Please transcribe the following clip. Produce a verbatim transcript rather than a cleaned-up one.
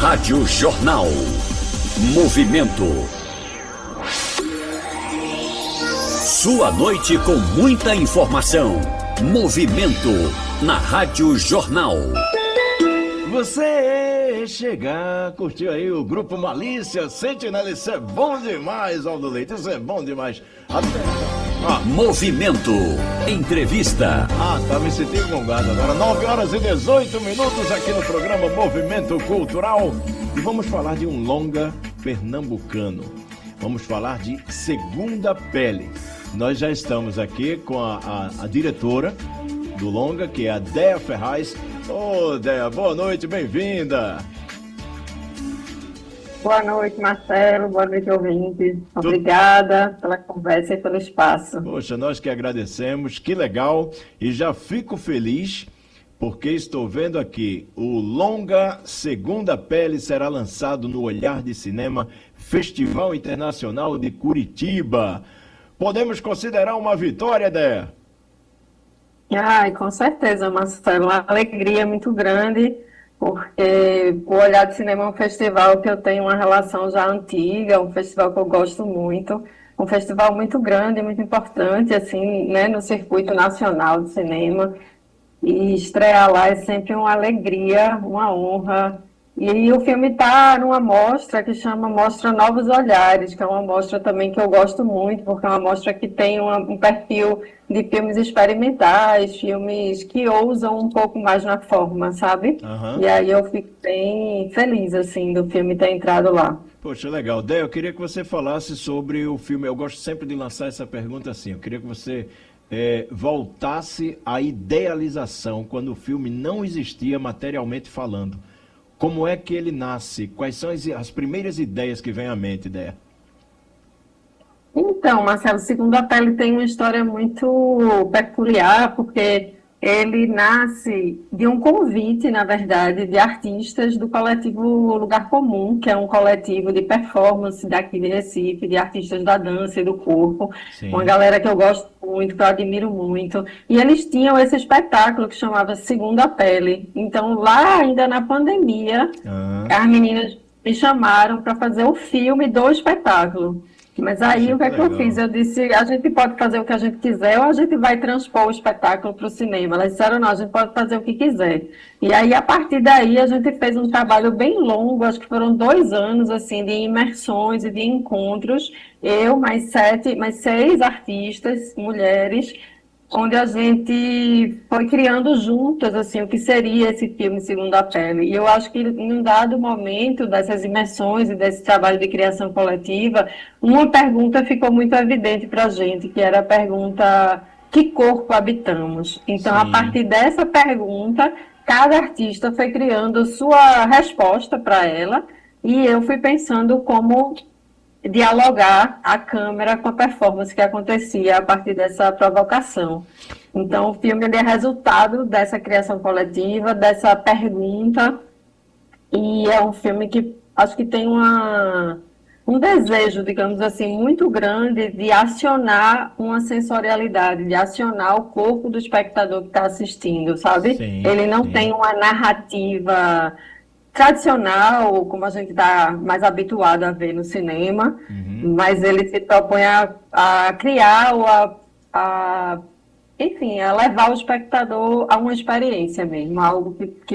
Rádio Jornal. Movimento. Sua noite com muita informação. Movimento na Rádio Jornal. Você chegar, curtiu aí o Grupo Malícia, Sentinela, isso é bom demais, Aldo Leite, isso é bom demais. Ah. Movimento, entrevista. Ah, tá me sentindo gongado agora, nove horas e dezoito minutos aqui no programa Movimento Cultural. E vamos falar de um longa pernambucano. Vamos falar de Segunda Pele. Nós já estamos aqui com a, a, a diretora do longa, que é a Déia Ferraz. Ô, oh, Déia, boa noite, bem-vinda. Boa noite, Marcelo. Boa noite, ouvintes. Obrigada pela conversa e pelo espaço. Poxa, nós que agradecemos, que legal. E já fico feliz porque estou vendo aqui o longa Segunda Pele será lançado no Olhar de Cinema, Festival Internacional de Curitiba. Podemos considerar uma vitória, Déia? Ai, com certeza, Marcelo. Uma alegria muito grande, porque o Olhar de Cinema é um festival que eu tenho uma relação já antiga, um festival que eu gosto muito, um festival muito grande, muito importante, assim, né, no circuito nacional de cinema. E estrear lá é sempre uma alegria, uma honra. E o filme está numa mostra que chama Mostra Novos Olhares, que é uma mostra também que eu gosto muito, porque é uma mostra que tem uma, um perfil de filmes experimentais, filmes que ousam um pouco mais na forma, sabe? Uhum. E aí eu fico bem feliz, assim, do filme ter entrado lá. Poxa, legal. Déia, eu queria que você falasse sobre o filme. Eu gosto sempre de lançar essa pergunta assim. Eu queria que você é, voltasse à idealização, quando o filme não existia materialmente falando. Como é que ele nasce? Quais são as, as primeiras ideias que vêm à mente, Déia? Então, Marcelo, Segunda Pele tem uma história muito peculiar, porque ele nasce de um convite, na verdade, de artistas do coletivo Lugar Comum, que é um coletivo de performance daqui de Recife, de artistas da dança e do corpo. Sim. Uma galera que eu gosto muito, que eu admiro muito. E eles tinham esse espetáculo que chamava Segunda Pele. Então, lá ainda na pandemia, ah. as meninas me chamaram para fazer o filme do espetáculo. Mas aí o que é que eu fiz? Eu disse, a gente pode fazer o que a gente quiser ou a gente vai transpor o espetáculo para o cinema. Elas disseram, não, a gente pode fazer o que quiser. E aí, a partir daí, a gente fez um trabalho bem longo, acho que foram dois anos, assim, de imersões e de encontros. Eu, mais sete, mais seis artistas, mulheres, onde a gente foi criando juntas, assim, o que seria esse filme Segunda Pele. E eu acho que em um dado momento dessas imersões e desse trabalho de criação coletiva, uma pergunta ficou muito evidente para a gente, que era a pergunta: que corpo habitamos? Então, Sim. a partir dessa pergunta, cada artista foi criando sua resposta para ela, e eu fui pensando como dialogar a câmera com a performance que acontecia a partir dessa provocação. Então, o filme ele é resultado dessa criação coletiva, dessa pergunta, e é um filme que acho que tem uma, um desejo, digamos assim, muito grande de acionar uma sensorialidade, de acionar o corpo do espectador que está assistindo, sabe? Sim, ele não sim. tem uma narrativa tradicional, como a gente está mais habituado a ver no cinema, uhum. mas ele se propõe a, a criar ou a, a, enfim, a levar o espectador a uma experiência mesmo, algo que, que